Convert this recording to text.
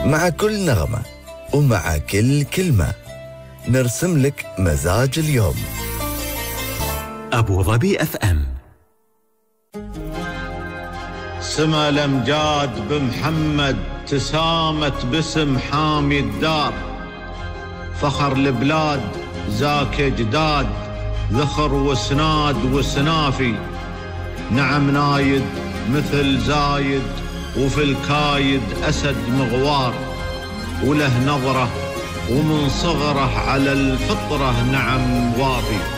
مع كل نغمة ومع كل كلمة نرسم لك مزاج اليوم. أبو ظبي FM. سما الأمجاد بمحمد تسامت باسم حامي الدار، فخر البلاد زاك جداد، ذخر وسناد وسنافي، نعم نايد مثل زايد وفي الكايد أسد مغوار، وله نظرة ومن صغره على الفطرة نعم وافي.